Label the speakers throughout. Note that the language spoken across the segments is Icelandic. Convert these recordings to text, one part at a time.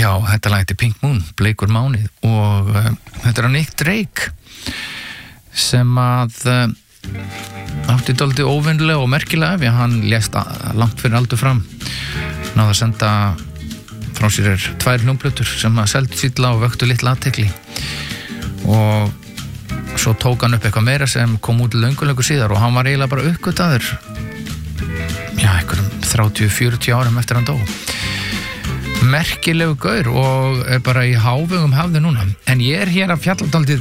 Speaker 1: Já, þetta lag heitir Pink Moon, bleikur mánuð og þetta er Nick Drake sem að átti dálítið óvinnulega og merkilega við hann lést langt fyrir aldur fram náði að senda frá sér 2 hljómplötur sem að seldu sýtla og vöktu litla athygli og svo tók hann upp eitthvað meira sem kom út löngu síðar og hann var eiginlega bara uppgötaður einhverjum 30-40 árum eftir hann dó merkilegu gaur og er bara í hávegum hafði núna en ég er hér að fjalla dálítið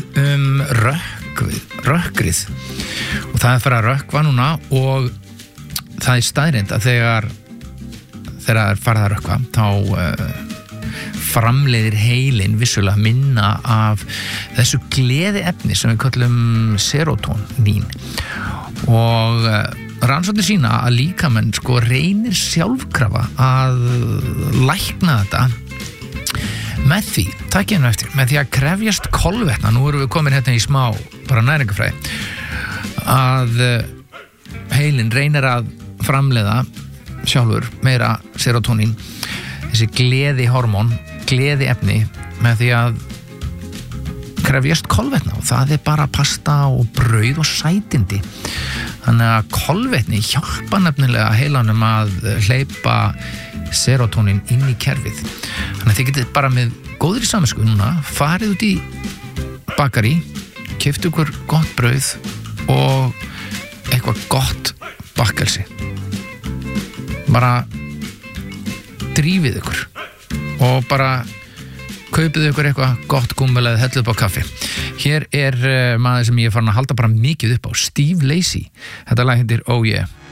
Speaker 1: rökkrið og það er fyrir að rökkva núna og það er staðreynd að þegar það er farið að rökkva þá framleiðir heilin vissulega minna af þessu gleðiefni sem við köllum serotonín og rannsóknir sína að líkamenn reynir sjálfkrafa að lækna þetta með því, takk einu eftir með því að krefjast kolvetna nú erum við komin hérna í smá bara næringafræði að heilin reynir að framleiða sjálfur meira serotonín þessi gleðihormón gleðiefni með því að krefjast kolvetna og það er bara pasta og brauð og sætindi þannig að kolvetni hjálpa nefnilega heilanum að hleypa serotonín inn í kerfið þannig að þið getið bara með góðri samvisku núna farið út í bakari keyptu ykkur gott brauð og eitthvað gott bakkelsi bara drífið ykkur og bara kaupið ykkur eitthvað gott gúmmel eða hellu upp á kaffi. Hér er maður sem ég er farin að halda bara mikið upp á, Steve Lacy. Þetta lag heitir Oh Yeah.